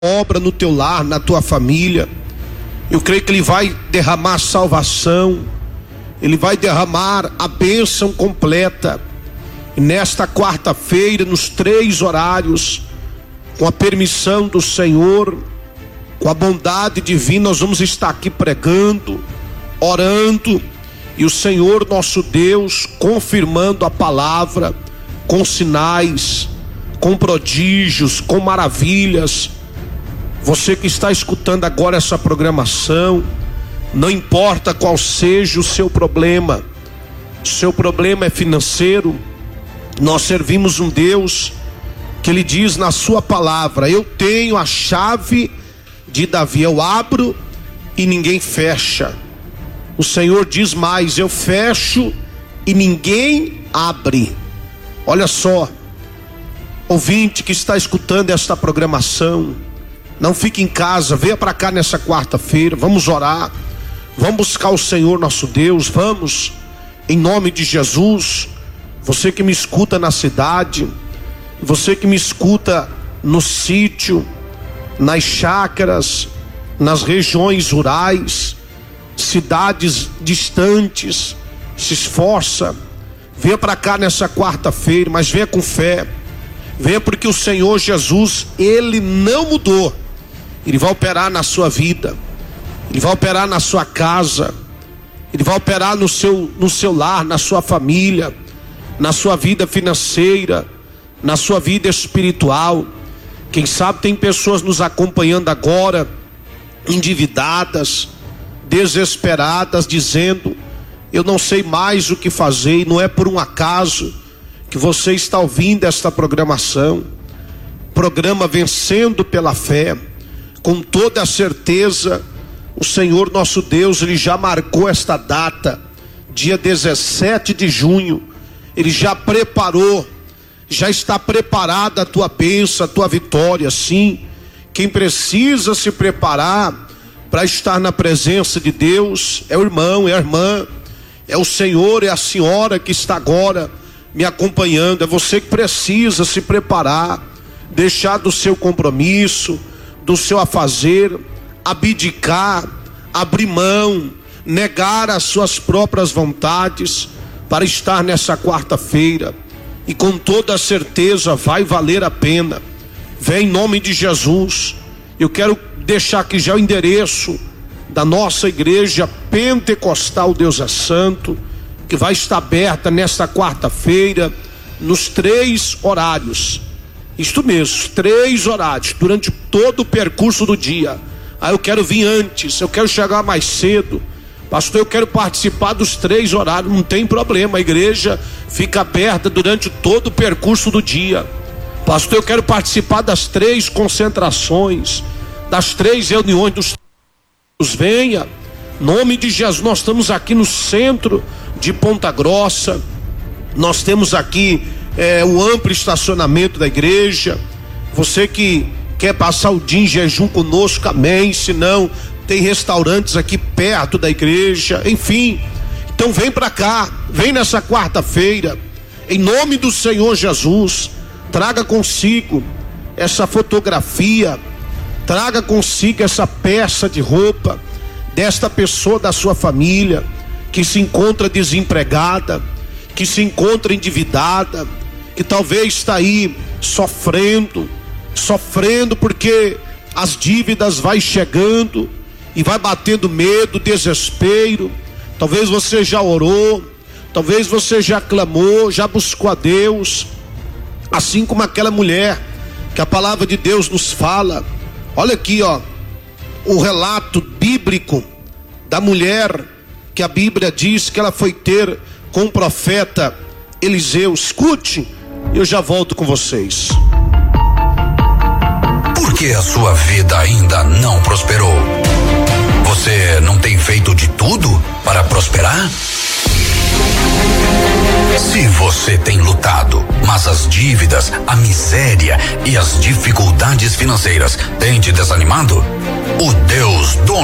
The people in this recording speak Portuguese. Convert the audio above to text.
obra no teu lar, na tua família. Eu creio que Ele vai derramar salvação, Ele vai derramar a bênção completa. E nesta quarta-feira, nos 3 horários, com a permissão do Senhor, com a bondade divina, nós vamos estar aqui pregando, orando, e o Senhor nosso Deus confirmando a palavra com sinais, com prodígios, com maravilhas. Você que está escutando agora essa programação, não importa qual seja o seu problema é financeiro, nós servimos um Deus que Ele diz na sua palavra: eu tenho a chave de Davi, eu abro e ninguém fecha. O Senhor diz mais: eu fecho e ninguém abre. Olha só, ouvinte que está escutando esta programação, não fique em casa, venha para cá nessa quarta-feira, vamos orar, vamos buscar o Senhor nosso Deus, vamos, em nome de Jesus. Você que me escuta na cidade, você que me escuta no sítio, nas chácaras, nas regiões rurais, cidades distantes, se esforça, venha para cá nessa quarta-feira, mas venha com fé, venha porque o Senhor Jesus, Ele não mudou. Ele vai operar na sua vida, Ele vai operar na sua casa, Ele vai operar no seu lar, na sua família, na sua vida financeira, na sua vida espiritual. Quem sabe tem pessoas nos acompanhando agora, endividadas, desesperadas, dizendo: eu não sei mais o que fazer. E não é por um acaso que você está ouvindo esta programação, programa Vencendo pela Fé. Com toda a certeza, o Senhor nosso Deus, Ele já marcou esta data, dia 17 de junho, Ele já preparou, já está preparada a tua bênção, a tua vitória. Sim, quem precisa se preparar para estar na presença de Deus é o irmão, é a irmã, é o Senhor, é a senhora que está agora me acompanhando. É você que precisa se preparar, deixar do seu compromisso, do seu afazer, abdicar, abrir mão, negar as suas próprias vontades para estar nessa quarta-feira. E com toda certeza vai valer a pena. Vem em nome de Jesus. Eu quero deixar aqui já o endereço da nossa igreja pentecostal Deus é Santo, que vai estar aberta nesta quarta-feira nos 3 horários. Isto mesmo, 3 horários, durante todo o percurso do dia. Eu quero vir antes, eu quero chegar mais cedo. Pastor, eu quero participar dos 3 horários. Não tem problema, a igreja fica aberta durante todo o percurso do dia. Pastor, eu quero participar das 3 concentrações, das 3 reuniões dos... Venha, em nome de Jesus. Nós estamos aqui no centro de Ponta Grossa. Nós temos aqui o amplo estacionamento da igreja. Você que quer passar o dia em jejum conosco, amém. Se não, tem restaurantes aqui perto da igreja, enfim. Então vem para cá, vem nessa quarta-feira, em nome do Senhor Jesus. Traga consigo essa fotografia, traga consigo essa peça de roupa desta pessoa da sua família que se encontra desempregada, que se encontra endividada, que talvez está aí sofrendo porque as dívidas vai chegando e vai batendo medo, desespero. Talvez você já orou, talvez você já clamou, já buscou a Deus, assim como aquela mulher que a palavra de Deus nos fala. Olha aqui, ó, o relato bíblico da mulher que a Bíblia diz que ela foi ter com o profeta Eliseu. Escute, eu já volto com vocês. Por que a sua vida ainda não prosperou? Você não tem feito de tudo para prosperar? Se você tem lutado, mas as dívidas, a miséria e as dificuldades financeiras têm te desanimado, o Deus dono